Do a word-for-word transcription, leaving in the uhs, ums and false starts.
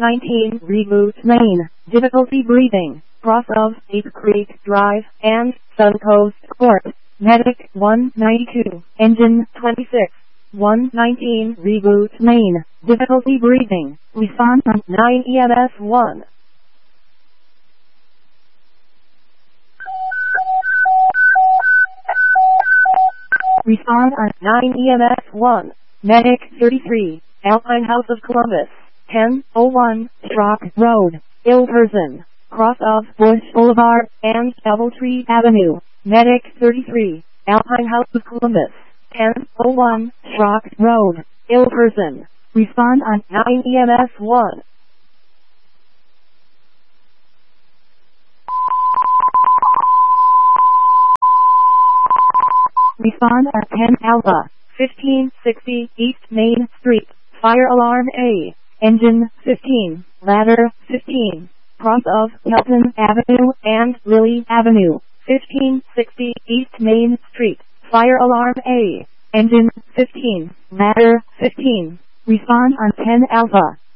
nineteen Reboot Lane, difficulty breathing, cross of Ape Creek Drive, and Suncoast Court. Medic one ninety-two, engine twenty-six. one nineteen Reboot Lane, difficulty breathing, respond from nine E M S one. Respond on nine E M S one. Medic thirty-three, Alpine House of Columbus, ten oh one, Schrock Road, ill person, cross of Bush Boulevard and Doubletree Avenue. Medic thirty-three, Alpine House of Columbus, ten oh one, Schrock Road, ill person. Respond on nine E M S one. Respond at ten Alpha, fifteen sixty East Main Street, fire alarm A, engine fifteen, ladder fifteen, cross of Hilton Avenue and Lily Avenue, fifteen sixty East Main Street, fire alarm A, engine fifteen, ladder fifteen. Respond on ten Alpha.